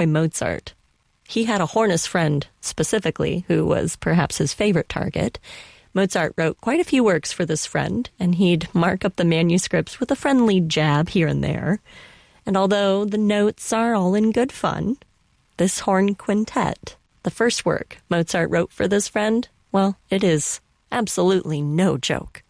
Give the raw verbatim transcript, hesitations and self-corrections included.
boy Mozart. He had a Hornist friend, specifically, who was perhaps his favorite target. Mozart wrote quite a few works for this friend, and he'd mark up the manuscripts with a friendly jab here and there. And although the notes are all in good fun, this horn quintet, the first work Mozart wrote for this friend, well, it is absolutely no joke.